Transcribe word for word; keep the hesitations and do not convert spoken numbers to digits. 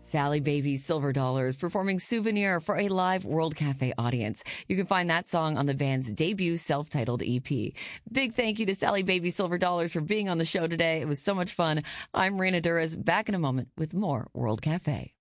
Sally Baby's Silver Dollars performing Souvenir for a live World Cafe audience. You can find that song on the band's debut self-titled E P. Big thank you to Sally Baby Silver Dollars for being on the show today. It was so much fun. I'm Raina Duras, back in a moment with more World Cafe.